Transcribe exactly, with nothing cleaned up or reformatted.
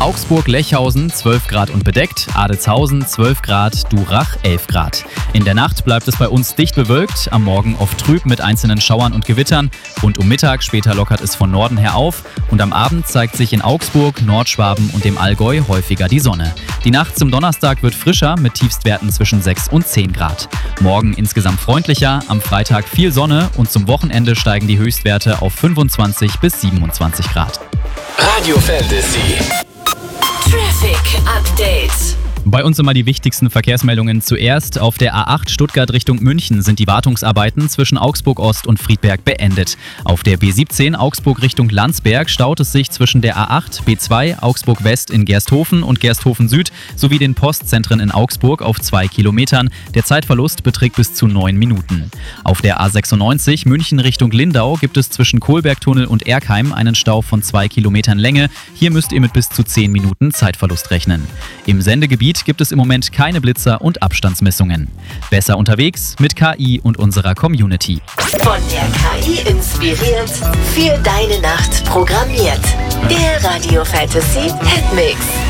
Augsburg-Lechhausen zwölf Grad und bedeckt, Adelzhausen zwölf Grad, Durach elf Grad. In der Nacht bleibt es bei uns dicht bewölkt, am Morgen oft trüb mit einzelnen Schauern und Gewittern und um Mittag später lockert es von Norden her auf und am Abend zeigt sich in Augsburg, Nordschwaben und dem Allgäu häufiger die Sonne. Die Nacht zum Donnerstag wird frischer mit Tiefstwerten zwischen sechs und zehn Grad. Morgen insgesamt freundlicher, am Freitag viel Sonne und zum Wochenende steigen die Höchstwerte auf fünfundzwanzig bis siebenundzwanzig Grad. Radio Fantasy. Traffic Update. Bei uns immer die wichtigsten Verkehrsmeldungen zuerst. Auf der A acht Stuttgart Richtung München sind die Wartungsarbeiten zwischen Augsburg Ost und Friedberg beendet. Auf der B siebzehn Augsburg Richtung Landsberg staut es sich zwischen der A acht, B zwei, Augsburg West in Gersthofen und Gersthofen Süd sowie den Postzentren in Augsburg auf zwei Kilometern. Der Zeitverlust beträgt bis zu neun Minuten. Auf der A sechsundneunzig München Richtung Lindau gibt es zwischen Kohlbergtunnel und Erkheim einen Stau von zwei Kilometern Länge. Hier müsst ihr mit bis zu zehn Minuten Zeitverlust rechnen. Im Sendegebiet gibt es im Moment keine Blitzer und Abstandsmessungen. Besser unterwegs mit K I und unserer Community. Von der K I inspiriert, für deine Nacht programmiert. Der Radio Fantasy Hitmix.